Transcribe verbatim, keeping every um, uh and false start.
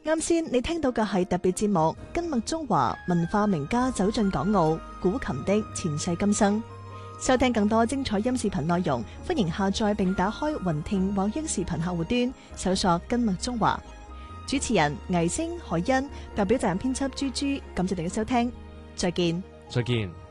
啱先你聽到嘅係特別節目《根脈中華文化名家走進港澳古琴的前世今生》。收聽更多精彩音視頻內容，歡迎下載並打開雲聽或音視頻客戶端，搜索《根脈中華》。主持人倪星、海欣，代表責任編輯朱朱，感謝大家收聽，再見。 再見。